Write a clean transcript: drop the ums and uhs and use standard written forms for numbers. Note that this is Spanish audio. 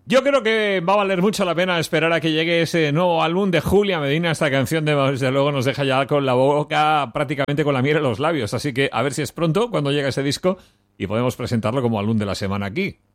Yo creo que va a valer mucho la pena esperar a que llegue ese nuevo álbum de Julia Medina. Esta canción, desde luego, nos deja ya con la boca prácticamente con la miel en los labios. Así que a ver si es pronto cuando llegue ese disco y podemos presentarlo como álbum de la semana aquí.